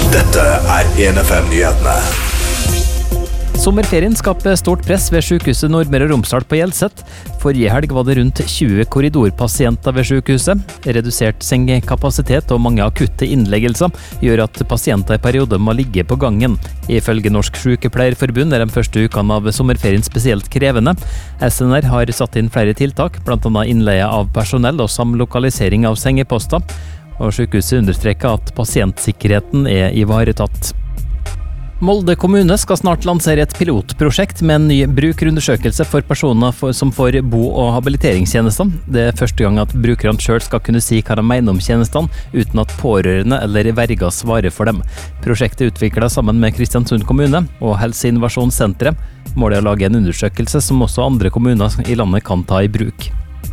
Dette 1FM-nyhetene. Sommerferien skaper stort press ved sykehuset Nordmøre og Romsdal på Hjelset. Forrige helg var det rundt 20 korridorpasienter ved sykehuset. Redusert sengekapasitet og mange akutte innleggelser gjør at pasienter i perioder må ligge på gangen. Ifølge Norsk Sykepleierforbund de første ukene av sommerferien spesielt krevende. SNR har satt inn flere tiltak, blant annet innleie av personell og samlokalisering av sengeposter. Og sykehuset understreker at pasientsikkerheten er ivaretatt. Molde kommune skal snart lansere et pilotprosjekt med en ny brukerundersøkelse for personer som får bo- og habiliteringstjenester. Det er første gang at brukerne selv skal kunne si hva de mener om tjenestene, uten at pårørende eller verger svarer for dem. Prosjektet er utviklet sammen med Kristiansund kommune og Helseinnovasjonssenteret. Målet er å lage en undersøkelse som også andre kommuner i landet kan ta i bruk.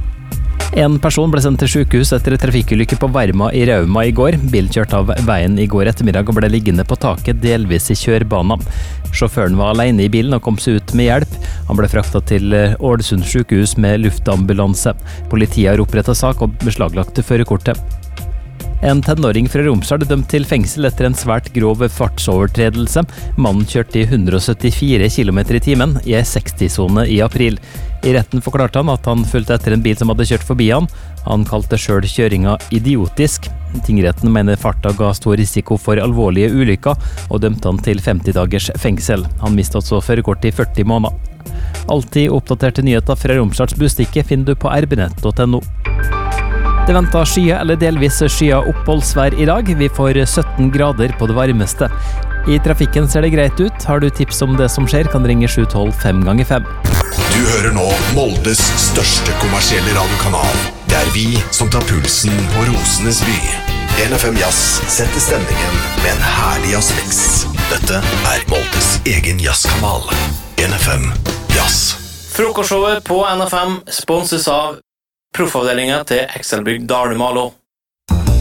En person ble sendt til sykehus etter en trafikkulykke på Verma i Rauma i går. Bilen kjørte av veien i går ettermiddag og ble liggende på taket delvis i kjørbanen. Sjåføren var alene i bilen og kom seg ut med hjelp. Han ble fraktet til Ålesund sykehus med luftambulanse. Politiet har opprettet sak og beslaglagt førerkortet. En tenåring fra Romsdal er dømt til fengsel etter en svært grov fartsovertredelse. Mannen kjørte i 174 km i timen i en 60-sone i april. I retten forklarte han at han fulgte etter en bil som hadde kjørt forbi han. Han kalte selv kjøringa idiotisk. Tingretten mener farta ga stor risiko for alvorlige ulykker, og dømte han til 50 dagers fengsel. Han mistet også førerkortet i 40 måneder. Alltid oppdaterte nyheter fra Romsdals Bustikke finner du på rbnett.no. Det venter skya eller delvis skya oppholdsvær i dag. Vi får 17 grader på det varmeste. I trafikken ser det greit ut. Har du tips om det som skjer, kan du ringe 712 5x5. Du hører nå Moldes største kommersielle radiokanal. Det er vi som tar pulsen på Rosenes by. 1FM Jazz setter stemningen med en herlig jazzmix. Dette er Moldes egen jazzkanal. 1FM Jazz. Frokostshowet på NFM sponses av Proffavdelingen til Excelbygg Dale Malo.